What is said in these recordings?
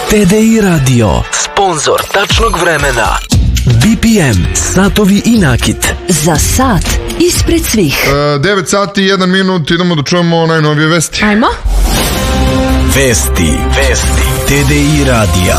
TDI Radio, sponzor tačnog vremena. BPM, satovi i nakit. Za sat ispred svih. 9 sati i 1 minut, idemo da čujemo najnovije vesti. Ajmo. Vesti TDI Radija.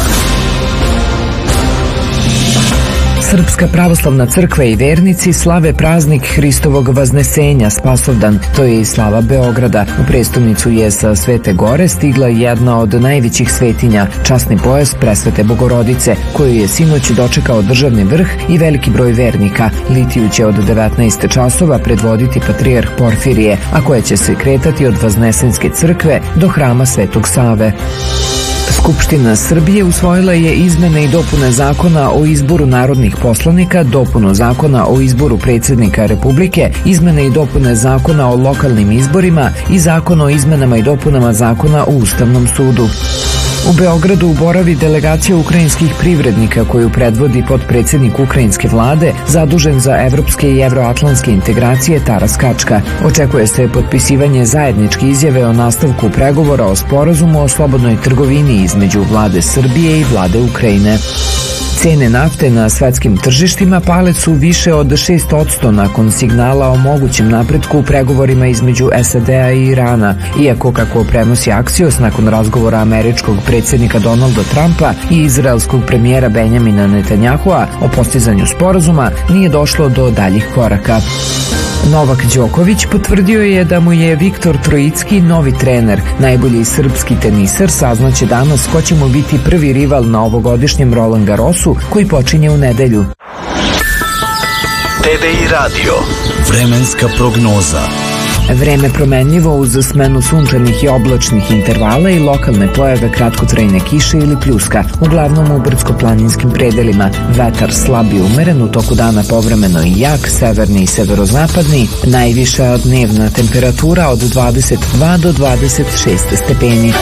Srpska pravoslavna crkva i vernici slave praznik Hristovog Vaznesenja, Spasovdan. To je i slava Beograda. U prestonicu je sa Svete Gore stigla jedna od najvećih svetinja, časni pojas Presvete Bogorodice, koju je sinoć dočekao državni vrh i veliki broj vernika. Litiju će od 19 časova predvoditi patrijarh Porfirije, a koja će se kretati od Vaznesenske crkve do hrama Svetog Save. Skupština Srbije usvojila je izmene i dopune zakona o izboru narodnih poslanika, dopunu zakona o izboru predsjednika Republike, izmene i dopune zakona o lokalnim izborima i zakon o izmenama i dopunama zakona o Ustavnom sudu. U Beogradu boravi delegacija ukrajinskih privrednika koju predvodi potpredsjednik ukrajinske vlade zadužen za evropske i evroatlantske integracije Taras Kačka. Očekuje se potpisivanje zajedničke izjave o nastavku pregovora o sporazumu o slobodnoj trgovini između vlade Srbije i vlade Ukrajine. Cene nafte na svetskim tržištima pale su više od 6% nakon signala o mogućem napretku u pregovorima između SAD-a i Irana, iako, kako prenosi Axios, nakon razgovora američkog predsjednika Donalda Trumpa i izraelskog premijera Benjamina Netanjahua o postizanju sporazuma, nije došlo do daljih koraka. Novak Đoković potvrdio je da mu je Viktor Trojicki novi trener. Najbolji srpski teniser saznaće danas ko će mu biti prvi rival na ovogodišnjem Roland Garrosu koji počinje u nedelju. TDI Radio, vremenska prognoza. Vreme promenljivo uz smenu sunčanih i oblačnih intervala i lokalne pojave kratkotrajne kiše ili pljuska, uglavnom u brdsko-planinskim predelima. Vetar slab i umeren, u toku dana povremeno i jak, severni i severozapadni, najviša dnevna temperatura od 22 do 26 stepeni.